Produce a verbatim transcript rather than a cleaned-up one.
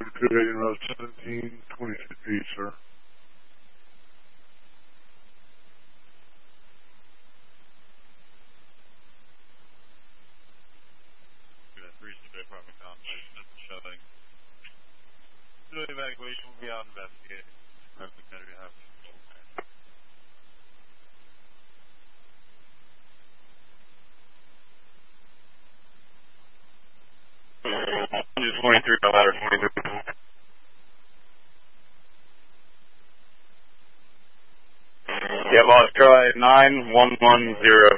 thirty-two Road seventeen twenty-six East, sir. Reasonable apartment complex, nothing showing. No evacuation will be out investigated. Perfect, better have. twenty-three, no ladder, twenty-three. Yeah, lost try nine one one zero.